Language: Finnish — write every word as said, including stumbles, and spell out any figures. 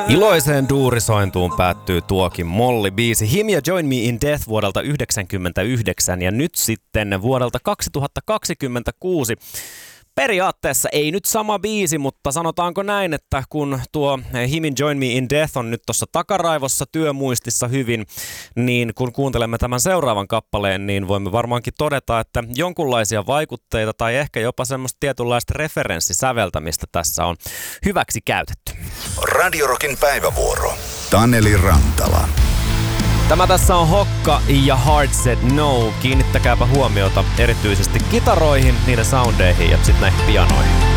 Iloiseen duurisointuun päättyy tuokin Molly-biisi Him ja Join Me in Death vuodelta yhdeksänkymmentäyhdeksän ja nyt sitten vuodelta kaksituhattakaksikymmentäkuusi. Periaatteessa ei nyt sama biisi, mutta sanotaanko näin, että kun tuo Him and Join Me in Death on nyt tuossa takaraivossa työmuistissa hyvin, niin kun kuuntelemme tämän seuraavan kappaleen, niin voimme varmaankin todeta, että jonkunlaisia vaikutteita tai ehkä jopa semmoista tietynlaista referenssisäveltämistä tässä on hyväksi käytetty. Radio Rockin päivävuoro. Taneli Rantala. Tämä tässä on Hokka ja Heart Said No. Kiinnittäkääpä huomiota erityisesti kitaroihin, niiden soundeihin ja sitten näihin pianoihin.